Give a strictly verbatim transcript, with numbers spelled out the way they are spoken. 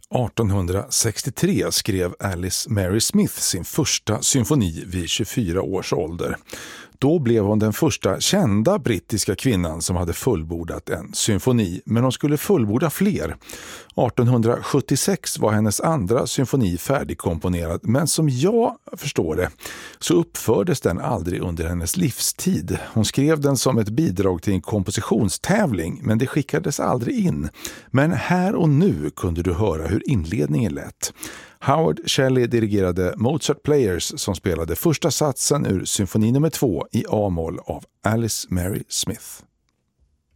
artonhundrasextiotre skrev Alice Mary Smith sin första symfoni vid tjugofyra års ålder. Då blev hon den första kända brittiska kvinnan som hade fullbordat en symfoni, men hon skulle fullborda fler. artonhundrasjuttiosex var hennes andra symfoni färdigkomponerad, men som jag förstår det så uppfördes den aldrig under hennes livstid. Hon skrev den som ett bidrag till en kompositionstävling, men det skickades aldrig in. Men här och nu kunde du höra hur inledningen lät. Howard Shelley dirigerade Mozart Players som spelade första satsen ur symfoni nummer två i A-moll av Alice Mary Smith.